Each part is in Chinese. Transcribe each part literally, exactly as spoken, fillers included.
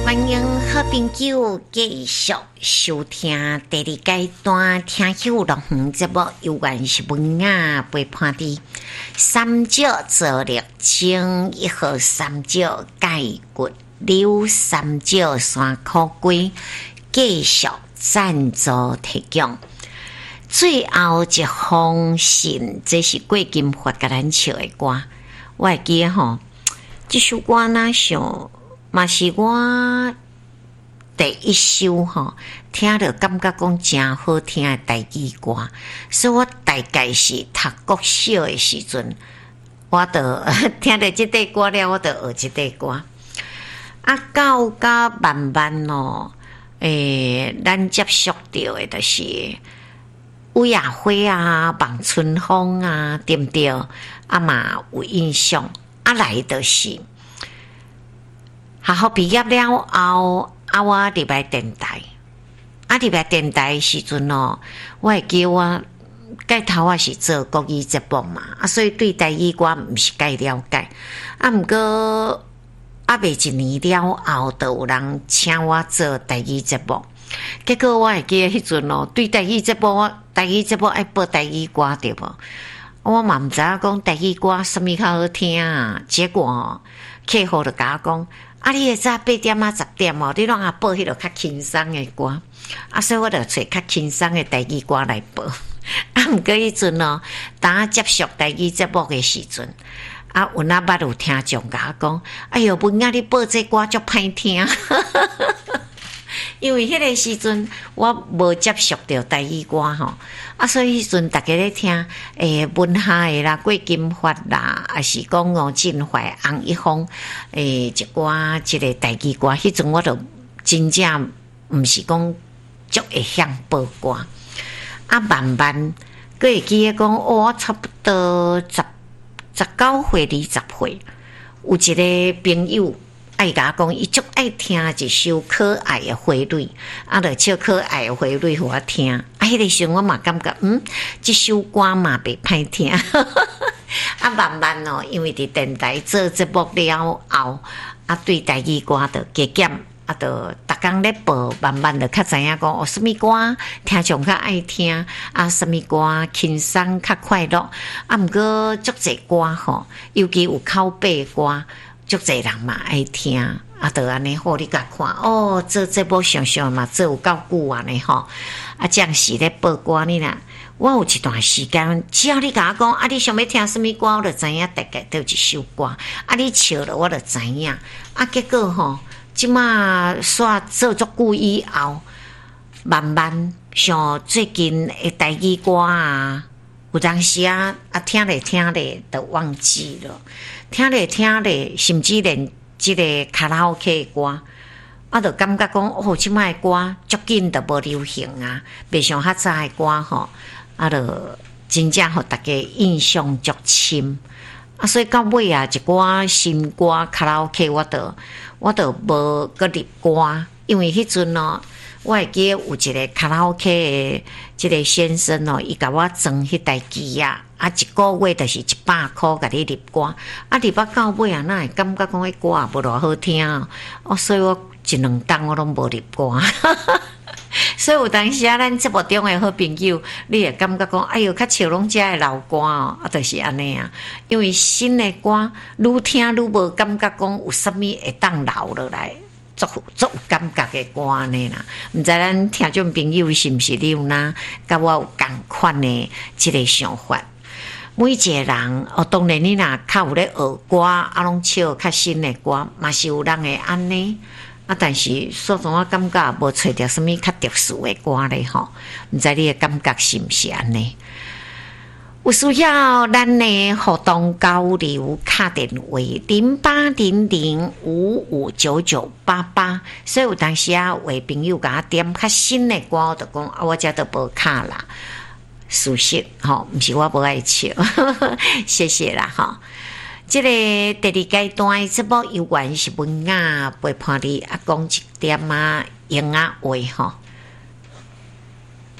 欢迎好朋友继续收听第二阶段听友乐园节目，有关是文雅陪伴的三角助力精一号三角解骨溜三角山苦龟继续赞助提供。最后一封信，这是郭金发甲咱唱的歌，我会记得吼，这首歌哪想嘛是我第一首吼，听着感觉讲真好听的台语歌，所以我大概是读国小的时阵，我就听着这块歌了，我就学这块歌。啊，到甲慢慢咯，诶，咱接触到的就是吴雅辉啊、望春风啊，对不对？啊嘛有印象，啊来就是学校毕业了后，啊我入来电台，啊入来电台时阵哦，我会记我介头啊是做国语节目嘛，啊所以对台语歌毋是介了解，啊毋过啊未一年了后，就有人请我做台语节目。结果我会记得迄阵哦，对台语节目，台语节目爱播台语歌对无？我嘛毋知影讲台语歌什么较好听啊。结果哦，客户就甲我讲，啊，你会早八点啊十点哦，你拢啊播迄个较轻松的歌，啊，所以我就找较轻松的台语歌来播。啊，毋过迄阵哦，当接触台语节目的时阵，啊，有那捌有听众甲我讲，哎哟，文雅你播这歌足歹听。因为迄个时阵我无接触到台语歌吼，啊，所以迄阵大家咧听诶文夏诶啦、郭金发啦，还是讲吴振怀、洪一峰诶一寡即个台语歌，迄阵我就真正毋是讲足会晓播歌，啊，慢慢佫会记得讲，哦，我差不多十十九岁、二十岁，有一个朋友。爱甲我讲，伊足爱听一首可爱的花蕊，啊，就唱可爱的花蕊互我听。啊，迄个时候我嘛感觉，嗯，这首歌嘛袂歹听。啊，慢慢哦，因为伫电台做节目了后，啊，对台语歌就加减，啊，就逐工咧播，慢慢就较知影讲，哦，什么歌听众较爱听，啊，什么歌轻松较快乐。啊，毋过足侪歌吼，尤其有口碑歌。足侪人嘛爱听，啊，就安尼好，你甲看哦，做节目上上嘛，做有够久安尼吼，啊，这样是咧播歌呢啦。我有一段时间，只要你甲我讲，啊，你想要听什么歌，我就知影大概都一首歌，啊，你笑了我就知影，啊，结果吼，即马煞做足久以后，慢慢像最近的台语歌啊。有当时啊，啊听咧听咧，就忘记了；听咧听咧，甚至连即个卡拉 OK 的歌，啊，就感觉讲哦，即摆的歌足紧就无流行啊，袂像较早的歌吼，啊，就真正互大家印象足深啊。所以到尾啊，一寡新歌卡拉 OK， 我就我就无搁入歌，因为迄阵哦。我会记得有一个卡拉 OK 的即个先生哦，伊甲我装迄台机啊，啊一个月就是一百箍，甲你入歌，啊入啊到尾啊，哪会感觉讲迄歌也无偌好听哦，哦，所以我一两冬我拢无入歌。所以有当时啊，咱节目中的好朋友，你会感觉讲，哎哟，较笑拢遮的老歌哦，啊，就是安尼啊，因为新的歌愈听愈无感觉讲有啥物会当留落来。足足有感觉的歌呢啦，毋知咱听众朋友是毋是你有哪甲我有共款的即个想法？每一个人哦，当然你若较有咧学歌，啊，拢唱较新的歌，嘛是有人会安尼啊。但是所以我感觉无找着什么较特殊的歌咧吼，毋知你的感觉是毋是安尼？有需要咱的互动交流，打电话零八零零五五九九八八。所以有当时啊，有朋友甲我点较新的歌，我就讲啊，我遮都无卡啦。事实吼，毋是我无爱笑，谢谢啦吼。这个第二阶段的节目有关是文雅陪伴你啊，讲一点啊，英啊话吼。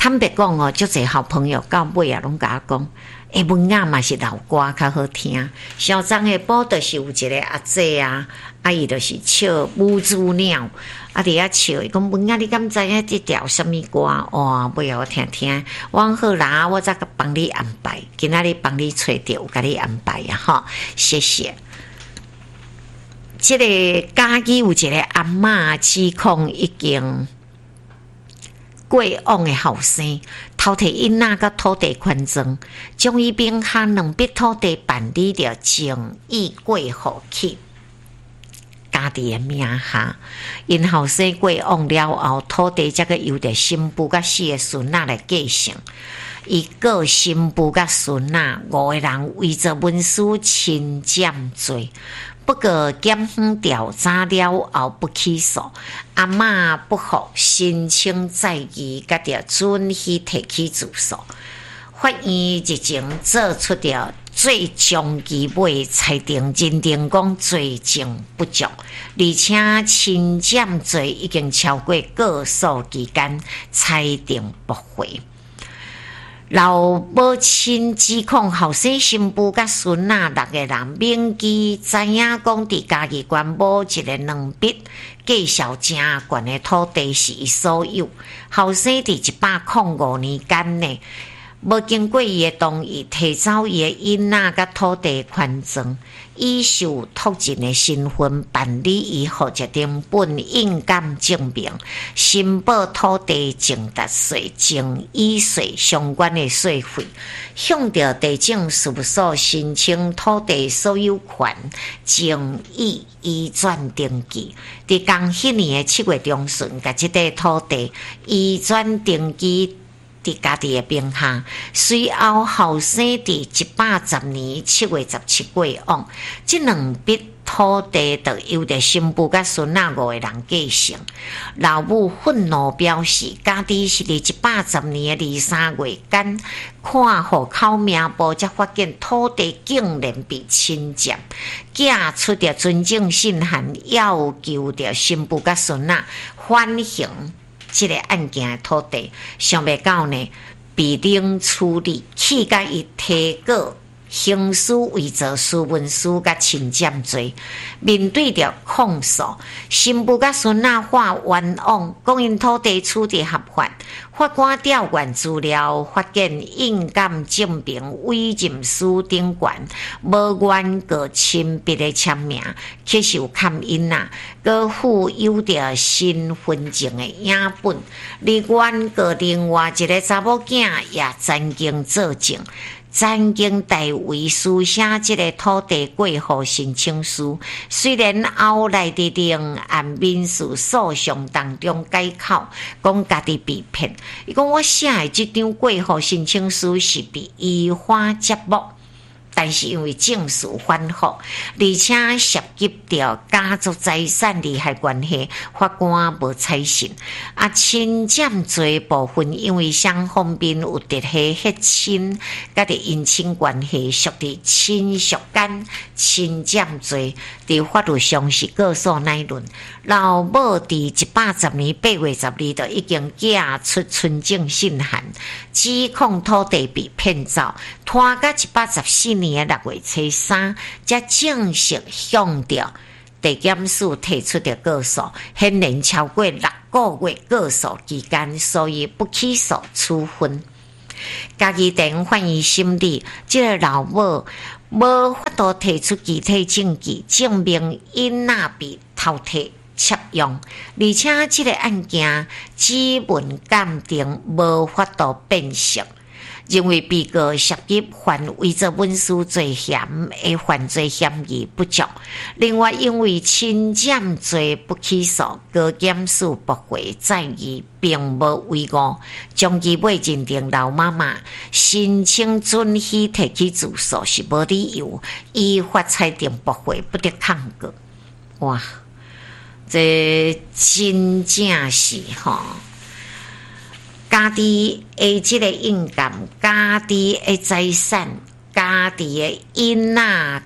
坦白讲哦，足侪好朋友到尾啊，拢甲我讲，诶，文雅嘛是老歌较好听。小张的宝就是有一个阿姐啊，啊伊就是唱舞珠鸟，啊伫遐唱，伊讲文雅，你敢知影这条什么歌？哇，尾啊我听听，我好啦，我再个帮你安排，今仔日帮你找着，有甲你安排啊，哈，谢谢。这个家己有一个阿嬷指控已经过往的后生偷摕囡仔甲土地权证，将伊并下两笔土地办理着情义过户去家己的名下。因后生过往了后，土地则个由着新妇甲四个孙仔来继承。伊告新妇甲孙仔五个人为着文书侵占罪。不过检方调查了后不起诉，阿嬷不服，申请再议，甲着准许提起自诉。法院日前做出了最终期尾裁定，认定讲罪证不足，而且侵占罪已经超过告诉期间，裁定驳回。老母亲指控后生新妇甲孙仔六个人铭记知影讲伫家己关某一个两笔计小正悬的土地是伊所有。后生伫一百零五年间内，无经过伊的同意，提走伊的囡仔甲土地权证，以受托人的身份办理伊户籍成本印鉴证明，申报土地净值税、净遗税相关的税费，向着地政事务所申请土地所有权净遗移转登记。伫同迄年的七月中旬，甲即块土地移转登记伫家己的名下，随后后生伫一百十年七月十七过往，即两笔土地就由着新妇甲孙仔五个人继承。老母愤怒表示，家己是伫一百十年的二三月间，看户口名簿才发现土地竟然被侵占，寄出着尊正信函，要求着新妇甲孙仔反省这个案件的土地，想袂到呢，被领处理，去甲伊提告刑事伪造私文书甲侵占罪。面对着控诉，新妇甲孙仔话冤枉，讲因土地处置合法。法官调阅资料，发现印鉴证明委任书顶悬无原告亲笔的签名，确实有勘印啊，佮附有着身份证的影本。而原告另外一个查某囝也曾经作证。曾经代为书写这个土地过户申请书，虽然后来伫另案民事诉讼当中改口，讲家己被骗。伊讲我写的这张过户申请书是被依法接驳，但是因为证词反复，而且涉及到家族财产利害关系，法官无采信。啊，侵占罪部分，因为双方面有直系血亲，甲伫姻亲关系属于亲属间侵占罪，伫法律上是告诉乃论。老母伫一百十年八月十二就已经寄出存证信函，指控土地被骗走，拖到一百十四年的六月初三，才正式向着地检署提出的告诉，显然超过六个月告诉期间，所以不起诉处分。家己等反映心理，这个老母无法度提出具体证据证明因那被偷摕窃用，而且这个案件指纹鉴定无法度辨识。认为被告涉及犯伪造文书罪嫌的犯罪嫌疑不足，另外因为侵占罪不起诉，高检署驳回再议，并无违误，将其尾认定老妈妈申请准许提起自诉是无理由，依法裁定驳回，不得抗告。哇，这真正是吼！家己的这个印鉴，家己的财产，家己的囡仔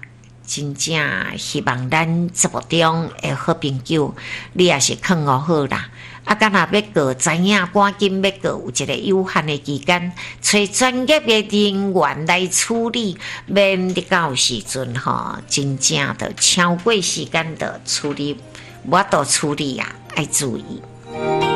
真正希望咱节目中的好朋友，你也是看好好啦。啊，敢若要过，知影赶紧要过，有一个有限的期间，找专业的人员来处理，免得到时阵吼，真正的超过时间的处理，无法度处理啊，要注意。